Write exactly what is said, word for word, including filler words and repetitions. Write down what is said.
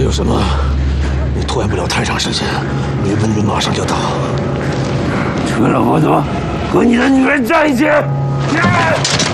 有什么？你拖延不了太长时间，你文君马上就到。 除了我，怎么和你的女人在一起？